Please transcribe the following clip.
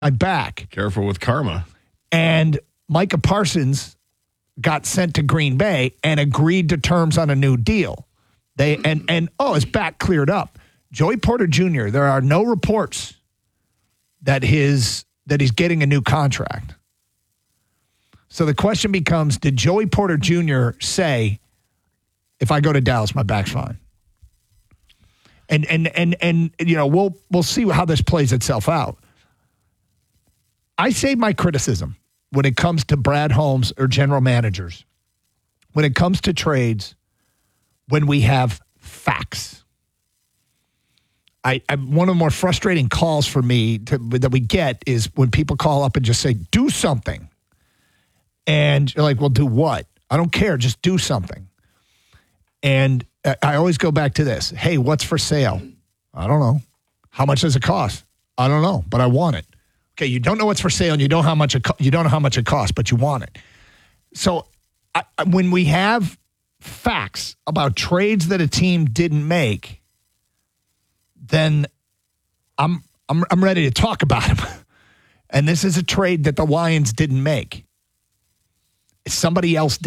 back. Careful with karma. And Micah Parsons got sent to Green Bay and agreed to terms on a new deal. His back cleared up. Joey Porter Jr., there are no reports that he's getting a new contract. So the question becomes, did Joey Porter Jr. say, if I go to Dallas, my back's fine? And we'll see how this plays itself out. I save my criticism when it comes to Brad Holmes or general managers, when it comes to trades, when we have facts. One of the more frustrating calls for me that we get is when people call up and just say, do something. And you're like, well, do what? I don't care. Just do something. And I always go back to this. Hey, what's for sale? I don't know. How much does it cost? I don't know, but I want it. Okay, you don't know what's for sale, and you don't know how much it costs, but you want it. So when we have facts about trades that a team didn't make, then I'm ready to talk about them. And this is a trade that the Lions didn't make. Somebody else did.